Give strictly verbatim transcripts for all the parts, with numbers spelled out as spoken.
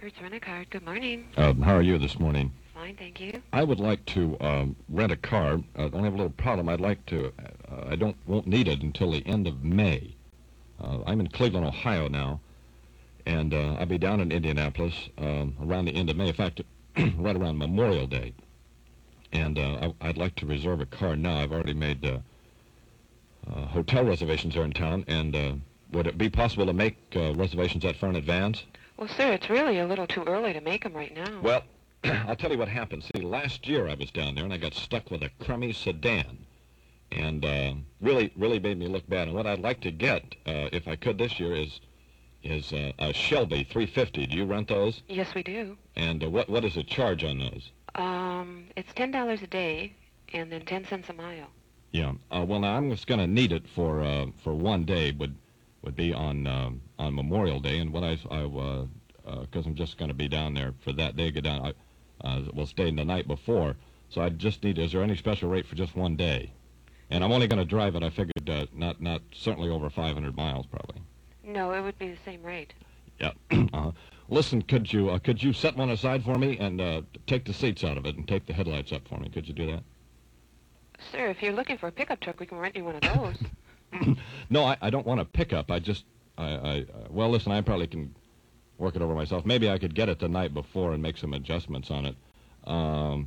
Roberts Rent-A-Car. Good morning. Uh, how are you this morning? Fine, thank you. I would like to um, rent a car. I uh, don't have a little problem. I'd like to. Uh, I don't won't need it until the end of May. Uh, I'm in Cleveland, Ohio now, and uh, I'll be down in Indianapolis um, around the end of May. In fact, right around Memorial Day. And uh, I, I'd like to reserve a car now. I've already made uh, uh, hotel reservations here in town, and uh, would it be possible to make uh, reservations that far in advance? Well, sir, it's really a little too early to make them right now. Well, I'll tell you what happened. See, last year I was down there, and I got stuck with a crummy sedan, and uh, really, really made me look bad. And what I'd like to get, uh, if I could this year, is is uh, a Shelby three fifty. Do you rent those? Yes, we do. And uh, what what is the charge on those? Um, it's ten dollars a day, and then ten cents a mile. Yeah. Uh, well, now I'm just going to need it for uh, for one day. Would would be on um, on Memorial Day, and what I I uh, because uh, I'm just going to be down there for that day. Go down. I uh, will stay the night before, so I just need. Is there any special rate for just one day? And I'm only going to drive it. I figured uh, not not certainly over five hundred miles probably. No, it would be the same rate. Yeah. uh-huh. Listen, could you uh, could you set one aside for me and uh, take the seats out of it and take the headlights up for me? Could you do that? Sir, if you're looking for a pickup truck, we can rent you one of those. No, I, I don't want a pickup. I just I, I uh, well, listen, I probably can work it over myself. Maybe I could get it the night before and make some adjustments on it. Um,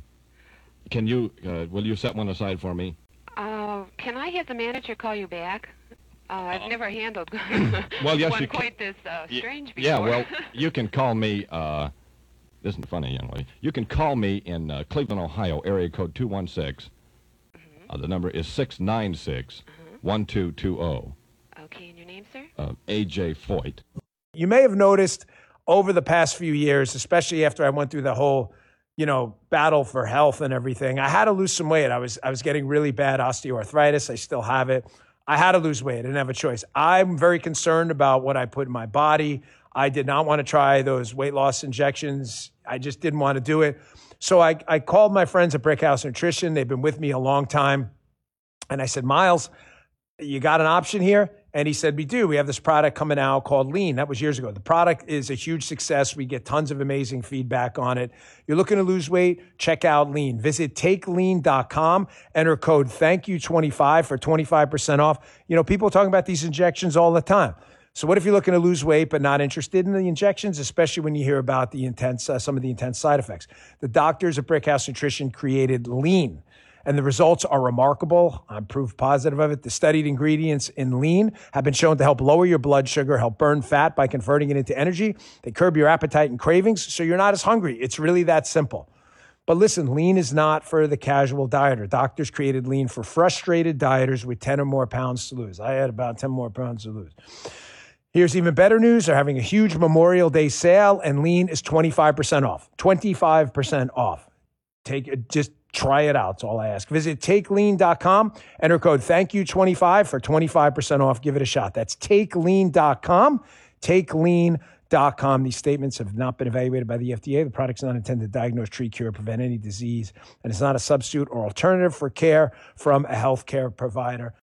can you uh, will you set one aside for me? Uh, can I have the manager call you back? Uh, I've Uh, never handled well, yes, one you can. quite this uh, strange before. Yeah, well, you can call me. Uh, this isn't funny, young lady. You can call me in uh, Cleveland, Ohio, area code two one six. Mm-hmm. Uh, the number is six nine six, one two two zero. Okay, and your name, sir? Uh, A J Foyt. You may have noticed over the past few years, especially after I went through the whole, you know, battle for health and everything, I had to lose some weight. I was I was getting really bad osteoarthritis. I still have it. I had to lose weight. I didn't have a choice. I'm very concerned about what I put in my body. I did not want to try those weight loss injections. I just didn't want to do it. So I, I called my friends at Brickhouse Nutrition. They've been with me a long time. And I said, Miles, you got an option here? And he said, we do. We have this product coming out called Lean. That was years ago. The product is a huge success. We get tons of amazing feedback on it. You're looking to lose weight? Check out Lean. Visit take lean dot com. Enter code thank you twenty-five for twenty-five percent off. You know, people are talking about these injections all the time. So what if you're looking to lose weight but not interested in the injections, especially when you hear about the intense, uh, some of the intense side effects? The doctors at Brickhouse Nutrition created Lean. And the results are remarkable. I'm proof positive of it. The studied ingredients in Lean have been shown to help lower your blood sugar, help burn fat by converting it into energy. They curb your appetite and cravings, so you're not as hungry. It's really that simple. But listen, Lean is not for the casual dieter. Doctors created Lean for frustrated dieters with ten or more pounds to lose. I had about ten more pounds to lose. Here's even better news. They're having a huge Memorial Day sale, and Lean is twenty-five percent off. twenty-five percent off. Take it, just try it out. That's all I ask. Visit take lean dot com. Enter code thank you twenty-five for twenty-five percent off. Give it a shot. That's take lean dot com. take lean dot com. These statements have not been evaluated by the F D A. The product's not intended to diagnose, treat, cure, or prevent any disease, and it's not a substitute or alternative for care from a healthcare provider.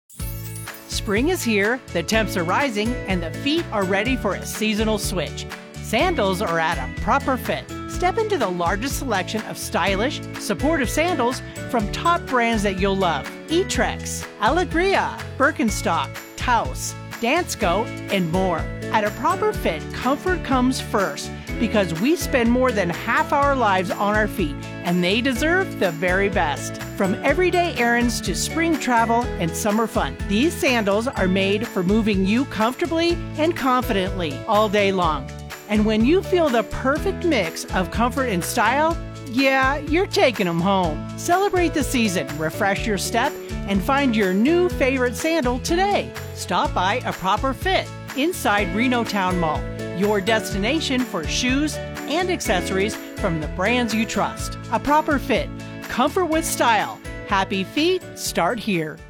Spring is here, the temps are rising, and the feet are ready for a seasonal switch. Sandals are at a proper fit. Step into the largest selection of stylish, supportive sandals from top brands that you'll love. Etrex, Alegria, Birkenstock, Taos, Dansko, and more. At a proper fit, comfort comes first because we spend more than half our lives on our feet, and they deserve the very best. From everyday errands to spring travel and summer fun, these sandals are made for moving you comfortably and confidently all day long. And when you feel the perfect mix of comfort and style, yeah, you're taking them home. Celebrate the season, refresh your step, and find your new favorite sandal today. Stop by A Proper Fit inside Reno Town Mall, your destination for shoes and accessories from the brands you trust. A Proper Fit, comfort with style. Happy feet start here.